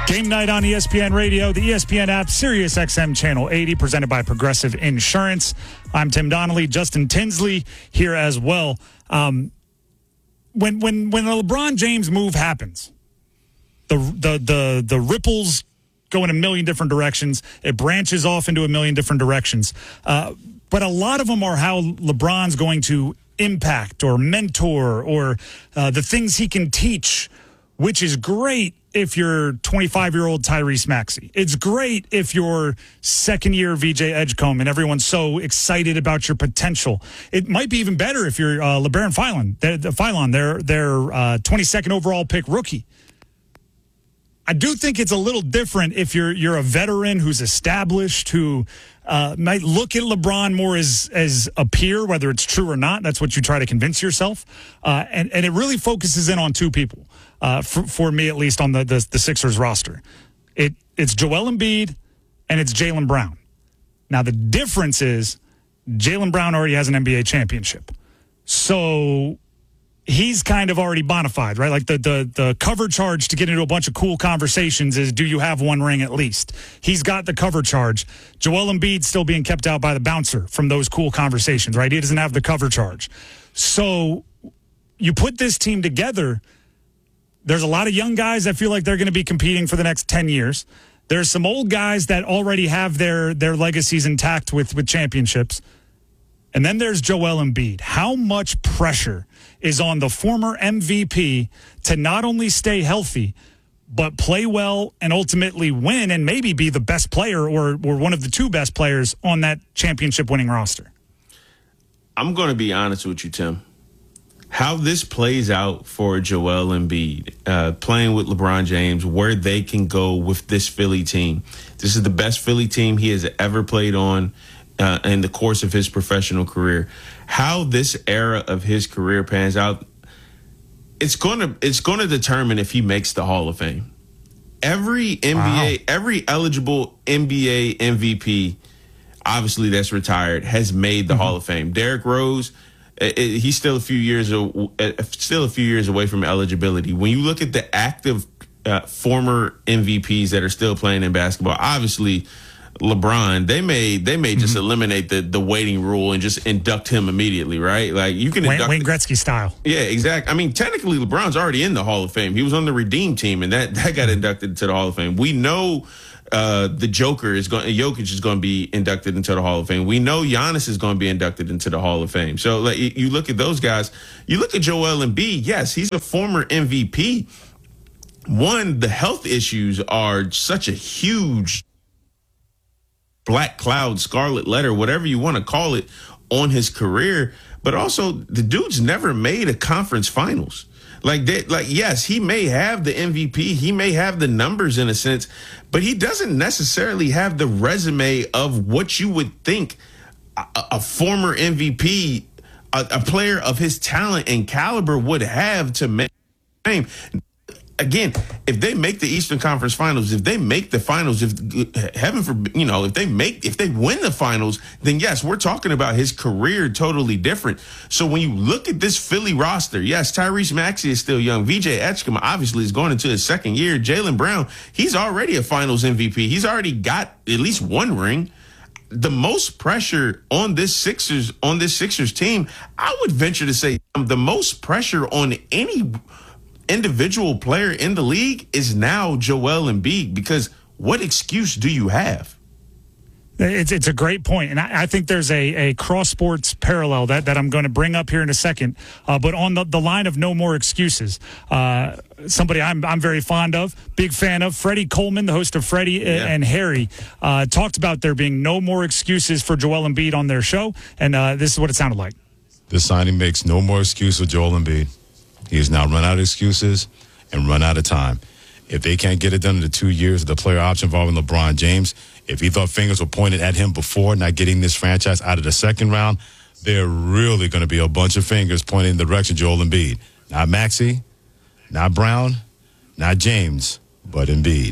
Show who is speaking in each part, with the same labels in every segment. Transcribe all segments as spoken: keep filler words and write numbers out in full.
Speaker 1: Game night on E S P N Radio, the E S P N app, Sirius X M Channel eighty, presented by Progressive Insurance. I'm Tim Donnelly, Justin Tinsley here as well. Um, when when when the LeBron James move happens, the the the the ripples go in a million different directions. It branches off into a million different directions. Uh, but a lot of them are how LeBron's going to impact or mentor or uh, the things he can teach, which is great if you're twenty-five-year-old Tyrese Maxey. It's great if you're second-year V J Edgecombe and everyone's so excited about your potential. It might be even better if you're uh, LeBaron Philon, the, the Philon, their, their uh, twenty-second overall pick rookie. I do think it's a little different if you're you're a veteran who's established, who uh, might look at LeBron more as as a peer, whether it's true or not. That's what you try to convince yourself. Uh, and, and it really focuses in on two people. Uh, for, for me, at least, on the, the, the Sixers roster. It It's Joel Embiid and it's Jaylen Brown. Now, the difference is Jaylen Brown already has an N B A championship. So he's kind of already bona fide, right? Like the, the, the cover charge to get into a bunch of cool conversations is, do you have one ring at least? He's got the cover charge. Joel Embiid's still being kept out by the bouncer from those cool conversations, right? He doesn't have the cover charge. So you put this team together. There's a lot of young guys that feel like they're going to be competing for the next ten years. There's some old guys that already have their their legacies intact with, with championships. And then there's Joel Embiid. How much pressure is on the former M V P to not only stay healthy, but play well and ultimately win and maybe be the best player or, or one of the two best players on that championship-winning roster?
Speaker 2: I'm going to be honest with you, Tim. How this plays out for Joel Embiid, uh, playing with LeBron James, where they can go with this Philly team. This is the best Philly team he has ever played on uh, in the course of his professional career. How this era of his career pans out, it's going to it's going to determine if he makes the Hall of Fame. Every N B A, wow. every eligible N B A M V P, obviously that's retired, has made the mm-hmm. Hall of Fame. Derrick Rose, he's still a few years still a few years away from eligibility. When you look at the active uh, former M V Ps that are still playing in basketball, obviously LeBron, they may they may mm-hmm. just eliminate the the waiting rule and just induct him immediately, right? Like you can
Speaker 1: Wayne,
Speaker 2: induct
Speaker 1: Wayne Gretzky style.
Speaker 2: Yeah, exactly. I mean, technically LeBron's already in the Hall of Fame. He was on the Redeem team, and that that got inducted to the Hall of Fame. We know. Uh, the Joker is going. Jokic is going to be inducted into the Hall of Fame. We know Giannis is going to be inducted into the Hall of Fame. So, like, you look at those guys. You look at Joel Embiid. Yes, he's a former M V P. One, the health issues are such a huge black cloud, scarlet letter, whatever you want to call it, on his career. But also, the dude's never made a conference finals. Like, they, like, yes, he may have the M V P. He may have the numbers in a sense, but he doesn't necessarily have the resume of what you would think a, a former M V P, a, a player of his talent and caliber would have to make fame. Again, if they make the Eastern Conference Finals, if they make the finals, if heaven forbid, you know, if they make, if they win the finals, then yes, we're talking about his career totally different. So when you look at this Philly roster, yes, Tyrese Maxey is still young. V J Edgecombe obviously is going into his second year. Jaylen Brown, he's already a finals M V P. He's already got at least one ring. The most pressure on this Sixers, on this Sixers team, I would venture to say the most pressure on any individual player in the league is now Joel Embiid, because what excuse do you have?
Speaker 1: It's it's a great point, and I, I think there's a, a cross-sports parallel that, that I'm going to bring up here in a second. Uh, but on the, the line of no more excuses, uh, somebody I'm I'm very fond of, big fan of, Freddie Coleman, the host of Freddie yeah. and Harry, uh, talked about there being no more excuses for Joel Embiid on their show, and uh, this is what it sounded like.
Speaker 3: This signing makes no more excuse for Joel Embiid. He has now run out of excuses and run out of time. If they can't get it done in the two years of the player option involving LeBron James, if he thought fingers were pointed at him before not getting this franchise out of the second round, there are really going to be a bunch of fingers pointing in the direction of Joel Embiid. Not Maxey, not Brown, not James, but Embiid.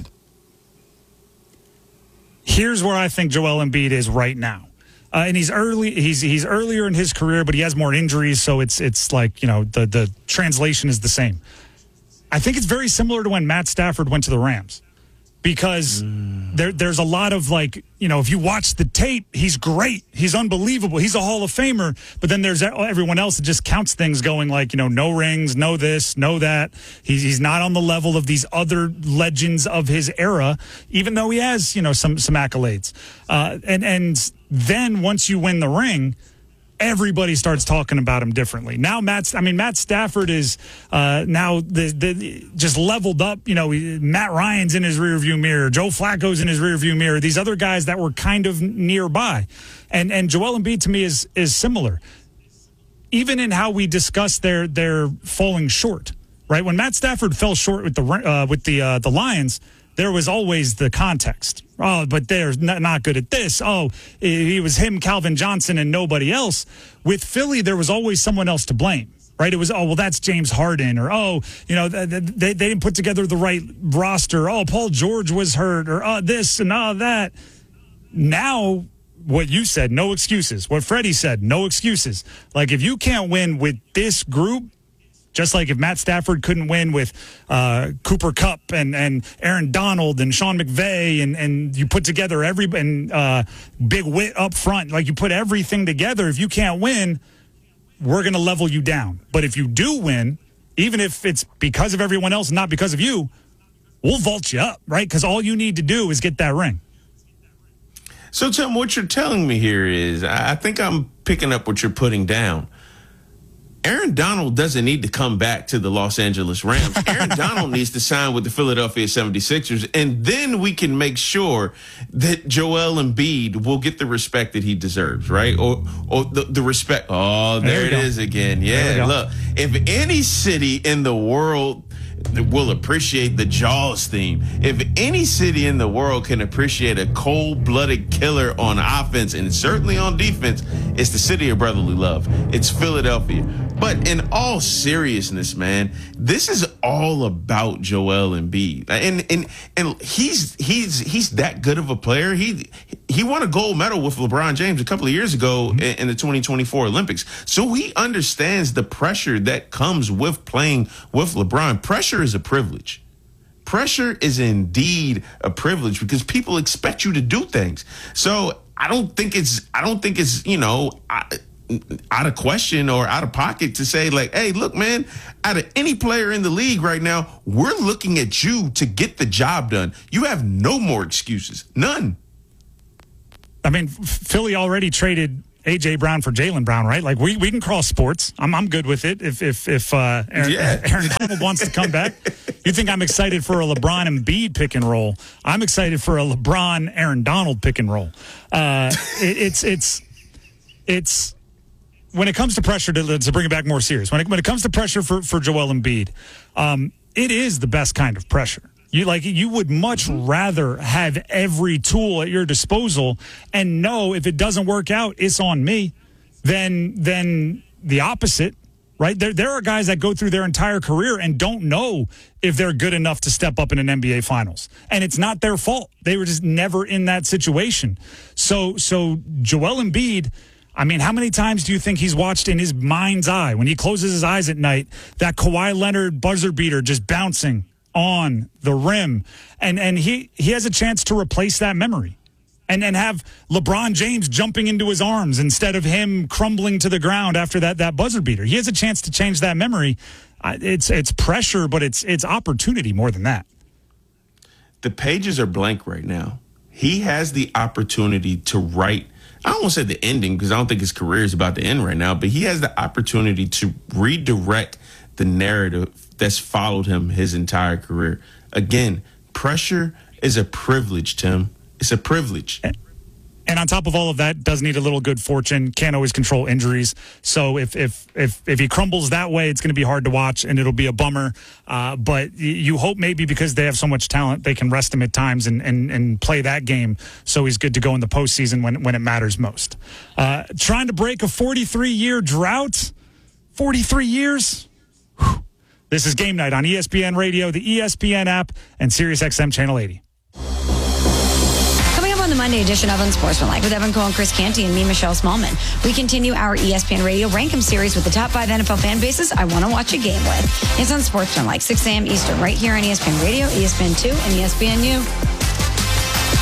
Speaker 1: Here's where I think Joel Embiid is right now. Uh, and he's early. He's he's earlier in his career, but he has more injuries, so it's it's like, you know, the the translation is the same. I think it's very similar to when Matt Stafford went to the Rams. because there, there's a lot of like, you know, if you watch the tape, he's great. He's unbelievable. He's a Hall of Famer. But then there's everyone else that just counts things going like, you know, no rings, no this, no that. He's, he's not on the level of these other legends of his era, even though he has, you know, some, some accolades. Uh, and, and then once you win the ring, everybody starts talking about him differently. Now, Matt, I mean, Matt Stafford is uh, now the, the just leveled up. You know, Matt Ryan's in his rearview mirror. Joe Flacco's in his rearview mirror. These other guys that were kind of nearby. And and Joel Embiid, to me, is is similar. Even in how we discuss their, their falling short, right? When Matt Stafford fell short with the, uh, with the, uh, the Lions, there was always the context. Oh, but they're not good at this. Oh, it was him, Calvin Johnson, and nobody else. With Philly, there was always someone else to blame, right? It was, oh, well, that's James Harden. Or, oh, you know, they, they didn't put together the right roster. Oh, Paul George was hurt. Or oh, this and oh, that. Now, what you said, no excuses. What Freddie said, no excuses. Like, if you can't win with this group, just like if Matt Stafford couldn't win with uh, Cooper Kupp and, and Aaron Donald and Sean McVay and, and you put together every and uh, Big Wit up front, like you put everything together, if you can't win, we're going to level you down. But if you do win, even if it's because of everyone else, not because of you, we'll vault you up, right? Because all you need to do is get that ring.
Speaker 2: So, Tim, what you're telling me here is I think I'm picking up what you're putting down. Aaron Donald doesn't need to come back to the Los Angeles Rams. Aaron Donald needs to sign with the Philadelphia seventy-sixers, and then we can make sure that Joel Embiid will get the respect that he deserves, right? Or or the, the respect. Oh, there, there it go. is again. Yeah, look, if any city in the world will appreciate the Jaws theme, if any city in the world can appreciate a cold-blooded killer on offense and certainly on defense, it's the city of brotherly love. It's Philadelphia. But in all seriousness, man, this is all about Joel Embiid, and and and he's he's he's that good of a player. He he won a gold medal with LeBron James a couple of years ago in, in the twenty twenty-four Olympics, so he understands the pressure that comes with playing with LeBron. Pressure is a privilege. Pressure is indeed a privilege because people expect you to do things. So I don't think it's I don't think it's you know. I, out of question or out of pocket to say like, hey, look, man, out of any player in the league right now, we're looking at you to get the job done. You have no more excuses. None.
Speaker 1: I mean, Philly already traded A J Brown for Jaylen Brown, right? Like we, we can cross sports. I'm I'm good with it. If if if uh, Aaron, yeah. Aaron Donald wants to come back, you think I'm excited for a LeBron and Embiid pick and roll? I'm excited for a LeBron Aaron Donald pick and roll. Uh, it, it's it's it's. When it comes to pressure, to, to bring it back more serious, when it, when it comes to pressure for, for Joel Embiid, um, it is the best kind of pressure. You like you would much rather have every tool at your disposal and know if it doesn't work out, it's on me, than than the opposite, right? There there are guys that go through their entire career and don't know if they're good enough to step up in an N B A Finals, and it's not their fault. They were just never in that situation. So so Joel Embiid. I mean, how many times do you think he's watched in his mind's eye when he closes his eyes at night that Kawhi Leonard buzzer beater just bouncing on the rim, and and he he has a chance to replace that memory, and and have LeBron James jumping into his arms instead of him crumbling to the ground after that that buzzer beater. He has a chance to change that memory. Uh, it's it's pressure, but it's it's opportunity more than that.
Speaker 2: The pages are blank right now. He has the opportunity to write. I don't want to say the ending because I don't think his career is about to end right now, but he has the opportunity to redirect the narrative that's followed him his entire career. Again, pressure is a privilege, Tim. It's a privilege.
Speaker 1: And on top of all of that, does need a little good fortune, can't always control injuries. So if if if, if he crumbles that way, it's going to be hard to watch, and it'll be a bummer. Uh, but you hope maybe because they have so much talent, they can rest him at times and, and, and play that game so he's good to go in the postseason when, when it matters most. Uh, trying to break a forty-three-year drought? forty-three years? Whew. This is Game Night on E S P N Radio, the E S P N app, and SiriusXM Channel eighty.
Speaker 4: On the Monday edition of Unsportsmanlike with Evan Cole and Chris Canty and me, Michelle Smallman. We continue our E S P N Radio Rank-em series with the top five N F L fan bases I want to watch a game with. It's Unsportsmanlike, six a.m. Eastern, right here on E S P N Radio, E S P N two, and E S P N U.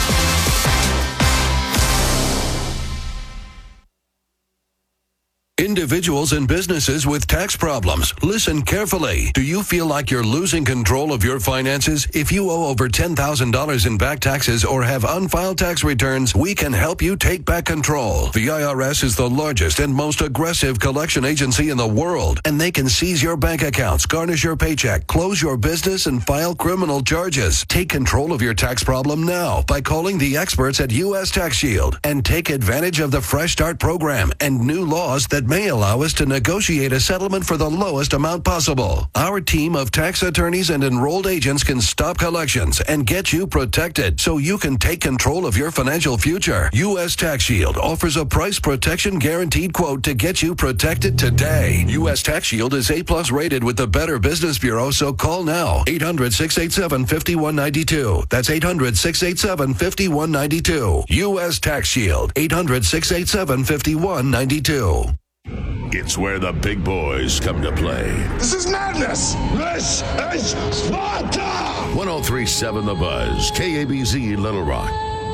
Speaker 5: Individuals and businesses with tax problems, listen carefully. Do you feel like you're losing control of your finances? If you owe over ten thousand dollars in back taxes or have unfiled tax returns, we can help you take back control. The I R S is the largest and most aggressive collection agency in the world, and they can seize your bank accounts, garnish your paycheck, close your business, and file criminal charges. Take control of your tax problem now by calling the experts at U S Tax Shield and take advantage of the Fresh Start program and new laws that may allow us to negotiate a settlement for the lowest amount possible. Our team of tax attorneys and enrolled agents can stop collections and get you protected so you can take control of your financial future. U S Tax Shield offers a price protection guaranteed quote to get you protected today. U S Tax Shield is A plus rated with the Better Business Bureau, so call now. eight hundred, six eight seven, five one nine two. That's eight hundred, six eight seven, five one nine two. U S Tax Shield. eight hundred, six eight seven, five one nine two.
Speaker 6: It's where the big boys come to play.
Speaker 7: This is madness! This is Sparta!
Speaker 6: ten thirty-seven The Buzz, K A B Z Little Rock.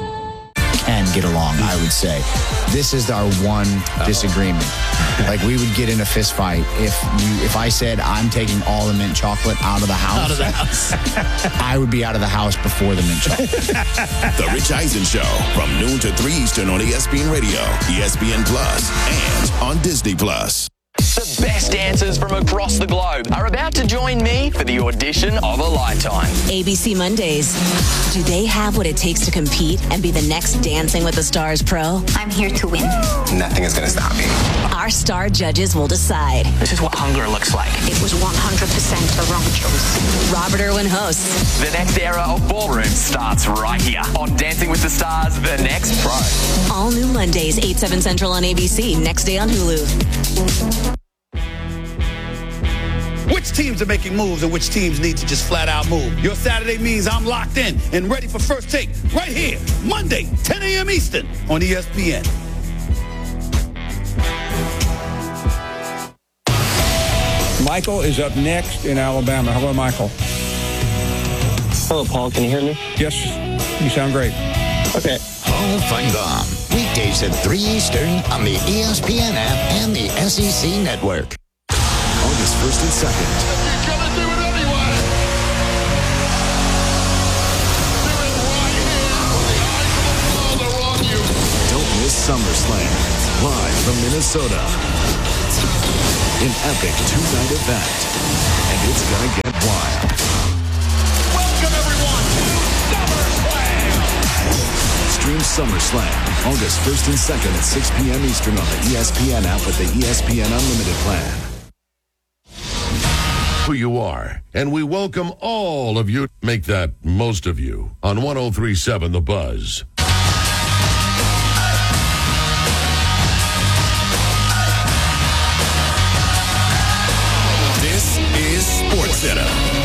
Speaker 8: Can get along, I would say. This is our one disagreement. Like, we would get in a fist fight if you if I said I'm taking all the mint chocolate out of the house.
Speaker 9: Out of the house.
Speaker 8: I would be out of the house before the mint chocolate.
Speaker 10: The Rich Eisen Show from noon to three Eastern on E S P N Radio, E S P N Plus, and on Disney Plus.
Speaker 11: The best dancers from across the globe are about to join me for the audition of a lifetime.
Speaker 12: A B C Mondays. Do they have what it takes to compete and be the next Dancing with the Stars pro?
Speaker 13: I'm here to win.
Speaker 14: Nothing is going to stop me.
Speaker 12: Our star judges will decide.
Speaker 11: This is what hunger looks like.
Speaker 13: It was one hundred percent a wrong choice.
Speaker 12: Robert Irwin hosts.
Speaker 11: The next era of ballroom starts right here on Dancing with the Stars, The Next Pro.
Speaker 12: All new Mondays, eight, seven Central on A B C. Next day on Hulu.
Speaker 15: Which teams are making moves and which teams need to just flat out move? Your Saturday means I'm locked in and ready for First Take right here, Monday, ten a.m. Eastern on E S P N.
Speaker 16: Michael is up next in Alabama. Hello, Michael.
Speaker 17: Hello, Paul. Can you hear me?
Speaker 16: Yes, you sound great.
Speaker 17: Okay.
Speaker 10: Paul Feinbaum, weekdays at three Eastern on the E S P N app and the S E C network. August first and second.
Speaker 7: You're gonna do it anyway! Do it right here when the eyes of the world are on you.
Speaker 10: Don't miss SummerSlam, live from Minnesota. An epic two-night event, and it's gonna get wild.
Speaker 7: Welcome everyone to SummerSlam!
Speaker 10: Stream SummerSlam, August first and second at six p.m. Eastern on the E S P N app with the E S P N Unlimited plan.
Speaker 6: Who you are, and we welcome all of you. Make that most of you on ten thirty-seven The Buzz.
Speaker 10: This is SportsCenter.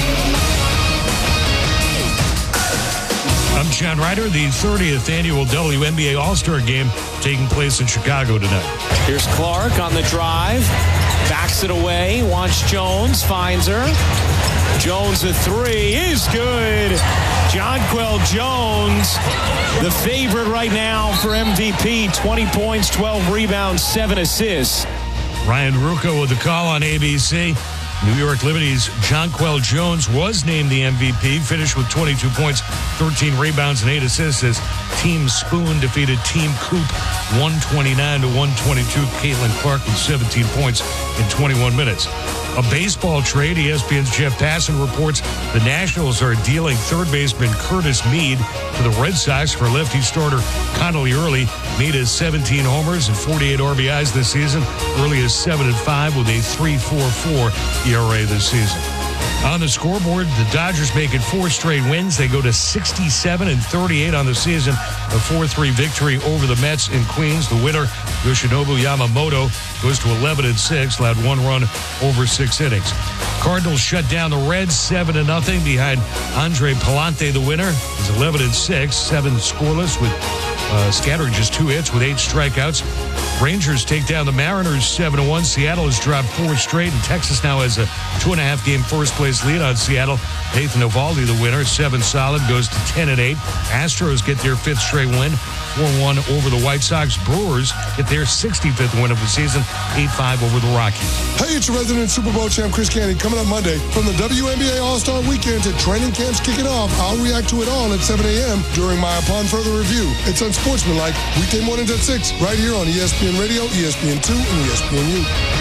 Speaker 18: I'm John Ryder. The thirtieth annual W N B A All-Star Game taking place in Chicago tonight.
Speaker 19: Here's Clark on the drive. Backs it away. Wants Jones. Finds her. Jones a three is good. Jonquel Jones, the favorite right now for M V P. twenty points, twelve rebounds, seven assists.
Speaker 18: Ryan Ruocco with the call on A B C. New York Liberty's Jonquel Jones was named the M V P, finished with twenty-two points, thirteen rebounds, and eight assists as Team Spoon defeated Team Coop one twenty-nine to one twenty-two. Caitlin Clark with seventeen points in twenty-one minutes. A baseball trade. E S P N's Jeff Passan reports the Nationals are dealing third baseman Curtis Mead to the Red Sox for lefty starter Connolly Early. Mead has seventeen homers and forty-eight R B Is this season. Early is seven and five with a three point four four E R A this season. On the scoreboard, the Dodgers making four straight wins. They go to sixty-seven and thirty-eight on the season. A four three victory over the Mets in Queens. The winner, Yoshinobu Yamamoto, goes to eleven and six, allowed one run over six innings. Cardinals shut down the Reds seven to nothing behind Andre Palante. The winner is eleven and six, seven scoreless with uh, scattering just two hits with eight strikeouts. Rangers take down the Mariners seven to one. Seattle has dropped four straight, and Texas now has a two and a half game first place series lead on Seattle. Nathan Eovaldi, the winner, seven solid, goes to ten and eight. Astros get their fifth straight win, four one over the White Sox. Brewers get their sixty-fifth win of the season, eight five over the Rockies.
Speaker 9: Hey, it's your resident Super Bowl champ, Chris Canty, coming up Monday. From the W N B A All-Star Weekend to training camps kicking off, I'll react to it all at seven a.m. during my Upon Further Review. It's unsportsmanlike, weekday mornings at six, right here on E S P N Radio, E S P N two, and E S P N U.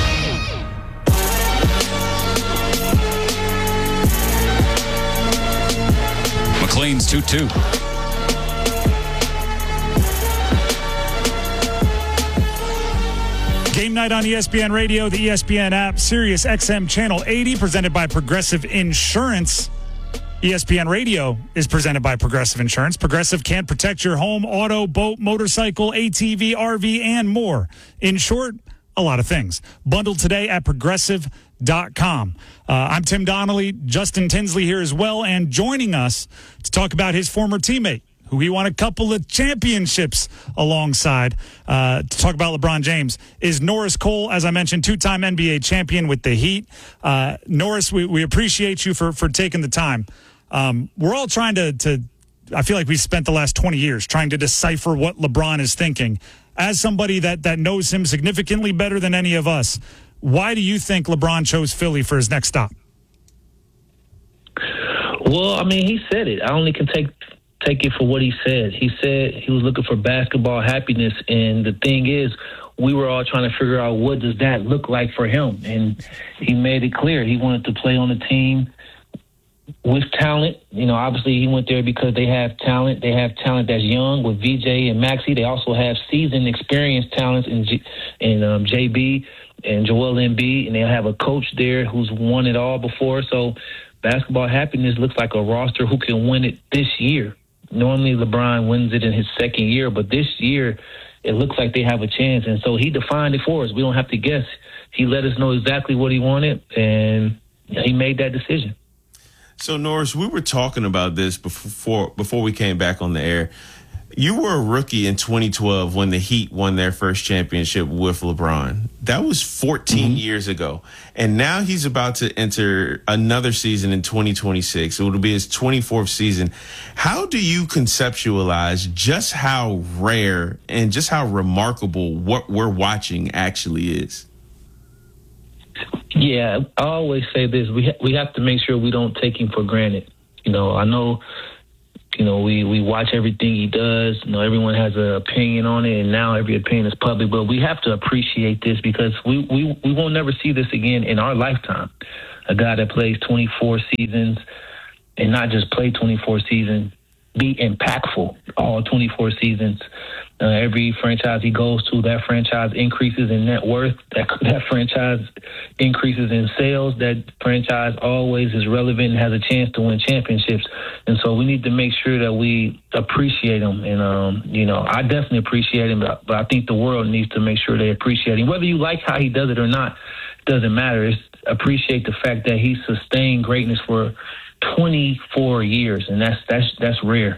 Speaker 14: McLean's two two.
Speaker 1: Game night on E S P N Radio, the E S P N app, Sirius X M Channel eighty, presented by Progressive Insurance. E S P N Radio is presented by Progressive Insurance. Progressive can protect your home, auto, boat, motorcycle, A T V, R V, and more. In short, a lot of things. Bundled today at progressive dot com. Uh, I'm Tim Donnelly, Justin Tinsley here as well, and joining us to talk about his former teammate, who he won a couple of championships alongside, uh, to talk about LeBron James, is Norris Cole, as I mentioned, two-time N B A champion with the Heat. Uh, Norris, we, we appreciate you for, for taking the time. Um, we're all trying to, to, I feel like we've spent the last twenty years trying to decipher what LeBron is thinking. As somebody that, that knows him significantly better than any of us, why do you think LeBron chose Philly for his next stop?
Speaker 20: Well, I mean, he said it. I only can take take it for what he said. He said he was looking for basketball happiness, and the thing is, we were all trying to figure out what does that look like for him, and he made it clear he wanted to play on a team with talent. You know, obviously he went there because they have talent. They have talent that's young with V J and Maxey. They also have seasoned, experienced talents in, G- in um, J B and Joel Embiid, and they have a coach there who's won it all before. So basketball happiness looks like a roster who can win it this year. Normally LeBron wins it in his second year, but this year it looks like they have a chance. And so he defined it for us. We don't have to guess. He let us know exactly what he wanted, and he made that decision.
Speaker 2: So, Norris, we were talking about this before before we came back on the air. You were a rookie in twenty twelve when the Heat won their first championship with LeBron. That was fourteen mm-hmm. years ago. And now he's about to enter another season in twenty twenty-six. It will be his twenty-fourth season. How do you conceptualize just how rare and just how remarkable what we're watching actually is?
Speaker 20: Yeah, I always say this. We ha- we have to make sure we don't take him for granted. You know, I know, you know, we, we watch everything he does. You know, everyone has an opinion on it, and now every opinion is public. But we have to appreciate this because we, we, we won't never see this again in our lifetime. A guy that plays twenty-four seasons and not just play twenty-four seasons, be impactful all twenty-four seasons. Uh, every franchise he goes to, that franchise increases in net worth. That that franchise increases in sales. That franchise always is relevant and has a chance to win championships. And so we need to make sure that we appreciate him. And, um, you know, I definitely appreciate him, but, but I think the world needs to make sure they appreciate him. Whether you like how he does it or not, doesn't matter. It's appreciate the fact that he sustained greatness for twenty-four years, and that's that's that's rare.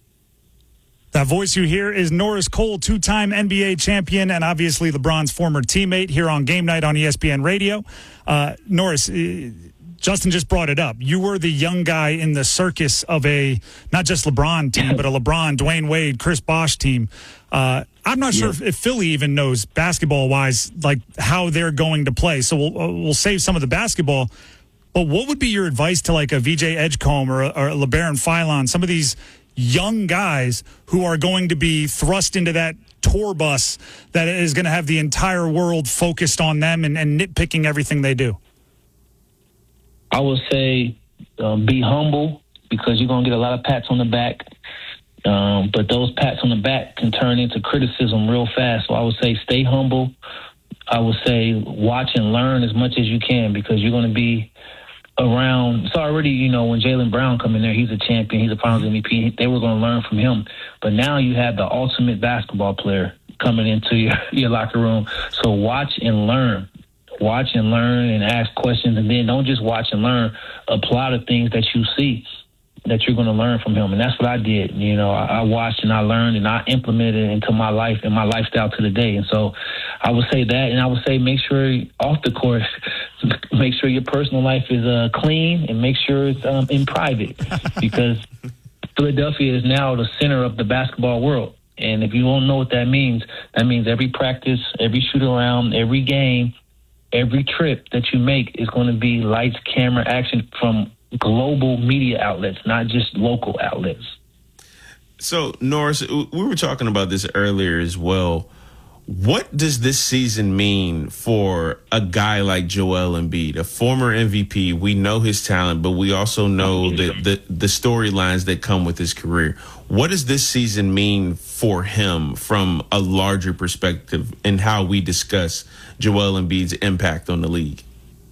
Speaker 1: That voice you hear is Norris Cole, two-time N B A champion and obviously LeBron's former teammate here on Game Night on E S P N Radio. Uh, Norris, uh, Justin just brought it up. You were the young guy in the circus of a not just LeBron team, but a LeBron, Dwayne Wade, Chris Bosh team. Uh, I'm not sure yeah. if, if Philly even knows basketball-wise like how they're going to play. So we'll we'll save some of the basketball. But what would be your advice to like a V J Edgecombe or a, or a LeBaron Philon, some of these young guys who are going to be thrust into that tour bus that is going to have the entire world focused on them and, and nitpicking everything they do?
Speaker 20: I would say um, be humble because you're going to get a lot of pats on the back. Um, but those pats on the back can turn into criticism real fast. So I would say stay humble. I would say watch and learn as much as you can because you're going to be around. It's already, you know, when Jaylen Brown come in there, he's a champion, he's a Finals M V P. They were going to learn from him. But now you have the ultimate basketball player coming into your, your locker room. So watch and learn. Watch and learn and ask questions. And then don't just watch and learn. Apply the things that you see that you're going to learn from him. And that's what I did. You know, I, I watched and I learned and I implemented it into my life and my lifestyle to the day. And so I would say that. And I would say make sure off the court make sure your personal life is uh, clean and make sure it's um, in private because Philadelphia is now the center of the basketball world. And if you don't know what that means, that means every practice, every shoot around, every game, every trip that you make is going to be lights, camera, action from global media outlets, not just local outlets.
Speaker 2: So, Norris, we were talking about this earlier as well. What does this season mean for a guy like Joel Embiid, a former M V P? We know his talent, but we also know the, the, the storylines that come with his career. What does this season mean for him from a larger perspective in how we discuss Joel Embiid's impact on the league?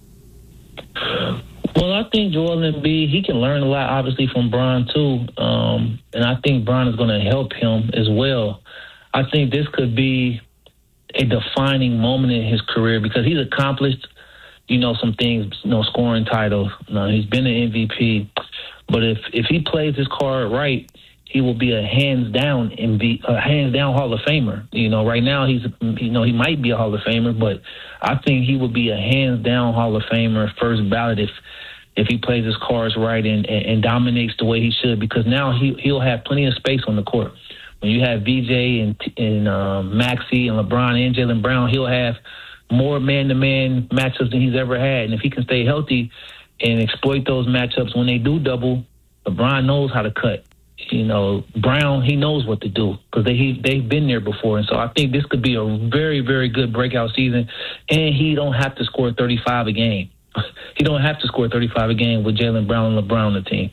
Speaker 20: Well, I think Joel Embiid, he can learn a lot, obviously, from Bron, too. Um, and I think Bron is going to help him as well. I think this could be a defining moment in his career because he's accomplished, you know, some things, you know, scoring titles. You know, he's been an M V P. But if, if he plays his card right, he will be a hands-down M V P, a hands-down Hall of Famer. You know, right now he's, you know, he might be a Hall of Famer, but I think he will be a hands-down Hall of Famer, first ballot if if he plays his cards right and, and, and dominates the way he should, because now he, he'll have plenty of space on the court. When you have V J and, and um, Maxey and LeBron and Jaylen Brown, he'll have more man-to-man matchups than he's ever had. And if he can stay healthy and exploit those matchups when they do double, LeBron knows how to cut. You know, Brown, he knows what to do because they, he, they've been there before. And so I think this could be a very, very good breakout season. And he don't have to score thirty-five a game. He don't have to score thirty-five a game with Jaylen Brown and LeBron on the team.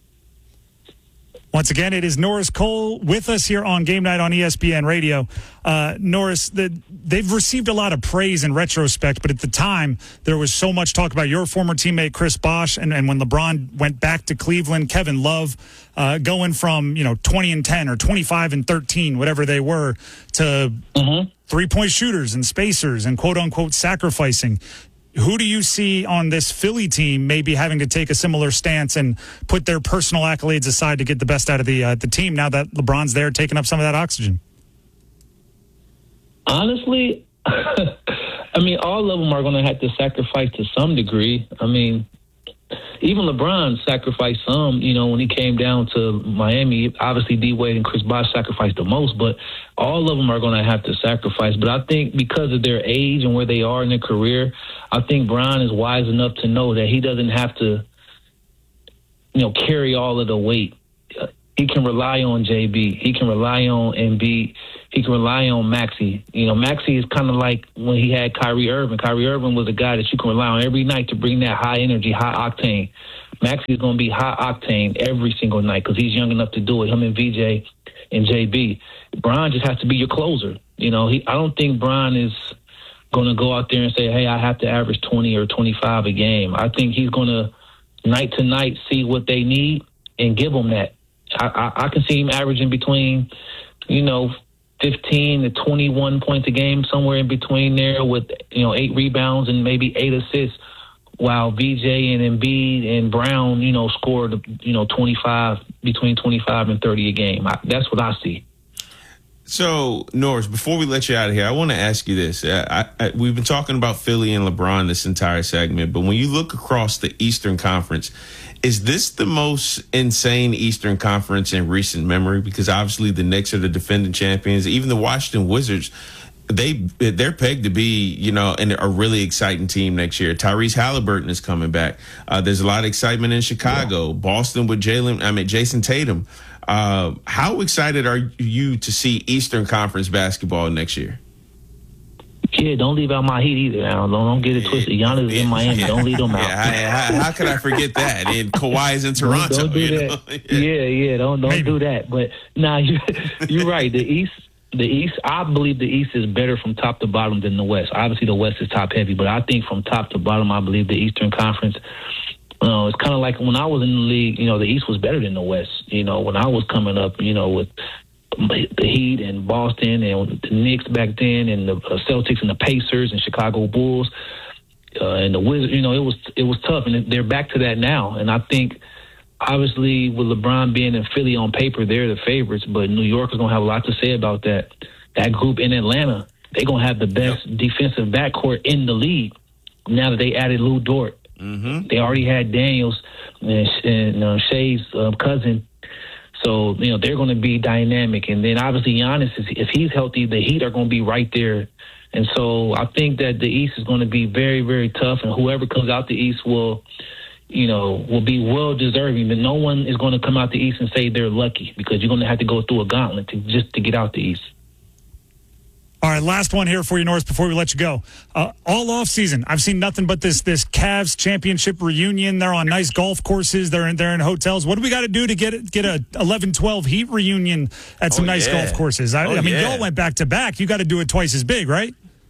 Speaker 1: Once again, it is Norris Cole with us here on Game Night on E S P N Radio. Uh, Norris, the, they've received a lot of praise in retrospect, but at the time, there was so much talk about your former teammate, Chris Bosh, and, and when LeBron went back to Cleveland, Kevin Love, uh, going from, you know, twenty and ten or twenty-five and thirteen, whatever they were, to
Speaker 20: mm-hmm.
Speaker 1: three-point shooters and spacers and quote-unquote sacrificing. Who do you see on this Philly team maybe having to take a similar stance and put their personal accolades aside to get the best out of the uh, the team now that LeBron's there taking up some of that oxygen?
Speaker 20: Honestly, I mean, all of them are going to have to sacrifice to some degree. I mean, even LeBron sacrificed some, you know, when he came down to Miami. Obviously, D-Wade and Chris Bosh sacrificed the most, but all of them are going to have to sacrifice. But I think because of their age and where they are in their career, I think Bron is wise enough to know that he doesn't have to, you know, carry all of the weight. Uh, he can rely on J B. He can rely on Embiid. He can rely on Maxey. You know, Maxey is kind of like when he had Kyrie Irving. Kyrie Irving was a guy that you can rely on every night to bring that high energy, high octane. Maxey is going to be high octane every single night because he's young enough to do it, him and V J and J B. Bron just has to be your closer. You know, he. I don't think Bron is going to go out there and say, hey, I have to average twenty or twenty-five a game. I think he's going to night to night see what they need and give them that. I, I, I can see him averaging between, you know, fifteen to twenty-one points a game, somewhere in between there with, you know, eight rebounds and maybe eight assists, while V J and Embiid and Brown, you know, scored, you know, twenty-five, between twenty-five and thirty a game. I, that's what I see.
Speaker 2: So, Norris, before we let you out of here, I want to ask you this. I, I, we've been talking about Philly and LeBron this entire segment, but when you look across the Eastern Conference, is this the most insane Eastern Conference in recent memory? Because obviously the Knicks are the defending champions. Even the Washington Wizards, they, they're pegged to be, you know, an, a really exciting team next year. Tyrese Halliburton is coming back. Uh, there's a lot of excitement in Chicago. Yeah. Boston with Jalen, I mean, Jason Tatum. Uh, how excited are you to see Eastern Conference basketball next year?
Speaker 20: Yeah, don't leave out my Heat either. Now. Don't, don't get it twisted. Giannis is in Miami. Don't leave them out.
Speaker 2: Yeah, how, how could I forget that? And Kawhi is in Toronto.
Speaker 20: Don't, don't do
Speaker 2: you
Speaker 20: that.
Speaker 2: know?
Speaker 20: Yeah, yeah. Don't don't
Speaker 1: Maybe.
Speaker 20: do that. But nah, you, you're right. The East, the East. I believe the East is better from top to bottom than the West. Obviously, the West is top heavy, but I think from top to bottom, I believe the Eastern Conference. You know, it's kind of like when I was in the league. You know, the East was better than the West. You know, when I was coming up, you know, with the Heat and Boston and the Knicks back then, and the Celtics and the Pacers and Chicago Bulls uh, and the Wizards. You know, it was it was tough, and they're back to that now. And I think, obviously, with LeBron being in Philly on paper, they're the favorites, but New York is going to have a lot to say about that. That group in Atlanta, they're going to have the best yep. defensive backcourt in the league. now that they added Lou Dort.
Speaker 2: Mm-hmm.
Speaker 20: They already had Daniels and, and uh, Shea's uh, cousin. So, you know, they're going to be dynamic. And then obviously Giannis, is, if he's healthy, the Heat are going to be right there. And so I think that the East is going to be very, very tough. And whoever comes out the East will, you know, will be well deserving. But no one is going to come out the East and say they're lucky, because you're going to have to go through a gauntlet to, just to get out the East.
Speaker 1: All right, last one here for you, Norris, before we let you go. Uh, all off season, I've seen nothing but this this Cavs championship reunion. They're on nice golf courses. They're in, they're in hotels. What do we got to do to get get a eleven twelve Heat reunion at some
Speaker 2: oh,
Speaker 1: nice
Speaker 2: yeah.
Speaker 1: golf courses? I,
Speaker 2: oh,
Speaker 1: I mean,
Speaker 2: yeah.
Speaker 1: y'all went back to back. You got to do it twice as big, right?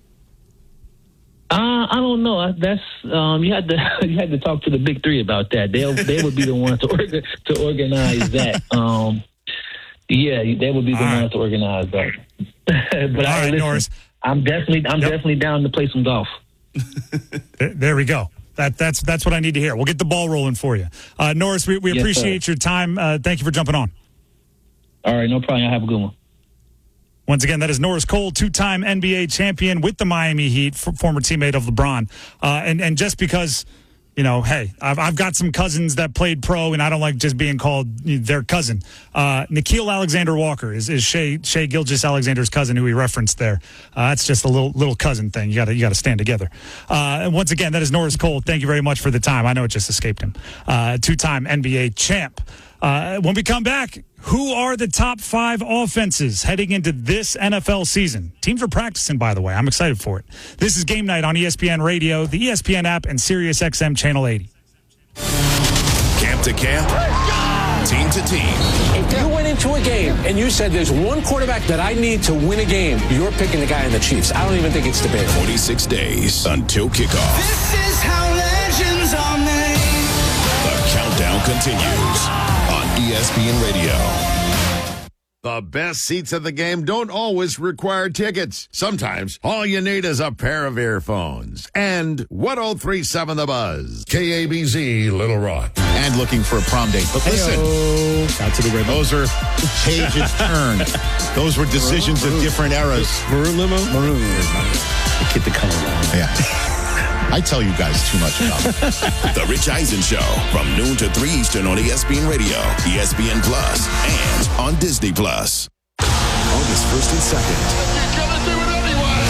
Speaker 20: Uh, I don't know. That's um, you had to you had to talk to the big three about that. They they would be the ones to orga, to organize that. Um, yeah, they would be the
Speaker 1: All
Speaker 20: ones
Speaker 1: right.
Speaker 20: to organize that. But
Speaker 1: All
Speaker 20: I,
Speaker 1: right,
Speaker 20: listen,
Speaker 1: Norris.
Speaker 20: I'm definitely I'm
Speaker 1: Yep.
Speaker 20: definitely down to play some golf.
Speaker 1: There- There we go. That that's that's what I need to hear. We'll get the ball rolling for you, uh, Norris. We, we
Speaker 20: Yes,
Speaker 1: appreciate
Speaker 20: sir.
Speaker 1: your time. Uh, thank you for jumping on.
Speaker 20: All right, no problem. Have a good one.
Speaker 1: Once again, that is Norris Cole, two-time N B A champion with the Miami Heat, f- former teammate of LeBron. Uh, and, and just because, you know, hey, I've, I've got some cousins that played pro, and I don't like just being called their cousin. Uh, Nickeil Alexander-Walker is, is Shea, Shea Gilgeous-Alexander's cousin, who he referenced there. Uh, that's just a little little cousin thing. You got to you got to stand together. Uh, and once again, that is Norris Cole. Thank you very much for the time. I know it just escaped him. Uh, two-time N B A champ. Uh, when we come back, who are the top five offenses heading into this N F L season? Teams are practicing, by the way. I'm excited for it. This is Game Night on E S P N Radio, the E S P N app, and Sirius X M Channel eighty.
Speaker 10: Camp to camp, team to team.
Speaker 21: If you went into a game and you said there's one quarterback that I need to win a game, you're picking the guy in the Chiefs. I don't even think it's debatable.
Speaker 10: twenty-six days until kickoff.
Speaker 7: This is how legends are made.
Speaker 10: The countdown continues on E S P N Radio.
Speaker 6: The best seats at the game don't always require tickets. Sometimes all you need is a pair of earphones. And one oh three point seven The Buzz. K A B Z, Little Rock.
Speaker 8: And looking for a prom date. But listen,
Speaker 22: Out to the red.
Speaker 8: those are pages turned. Those were decisions of different eras.
Speaker 22: Maroon limo? Maroon. Get the color wrong.
Speaker 8: Yeah. I tell you guys too much about it.
Speaker 10: The Rich Eisen Show from noon to three Eastern on E S P N Radio, E S P N Plus, and on Disney Plus. August first and second.
Speaker 7: You're gonna do it anyway.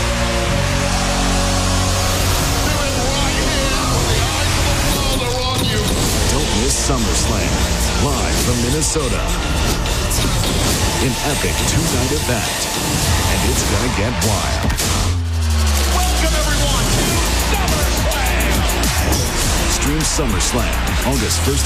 Speaker 7: Do it right here when the eyes of the world are on you.
Speaker 10: Don't miss SummerSlam, live from Minnesota. An epic two-night event, and it's gonna get wild.
Speaker 7: Welcome everyone to SummerSlam.
Speaker 10: Stream SummerSlam August first